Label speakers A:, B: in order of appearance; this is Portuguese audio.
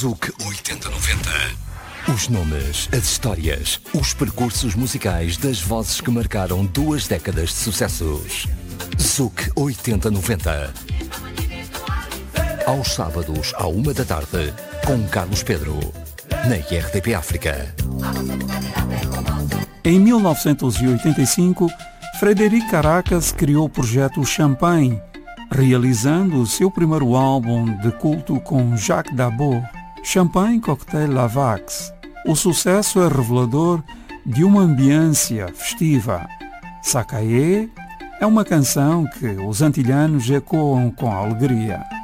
A: ZUC 8090. Os nomes, as histórias, os percursos musicais das vozes que marcaram 2 décadas de sucessos. ZUC 8090. Aos sábados, à 1h, com Carlos Pedro, na RDP África.
B: Em 1985, Frederic Caracas criou o projeto Champagne, realizando o seu primeiro álbum de culto com Jacques Dabo, Champagne Cocktail Lavax. O sucesso é revelador de uma ambiência festiva. Sacaie é uma canção que os antilhanos ecoam com alegria.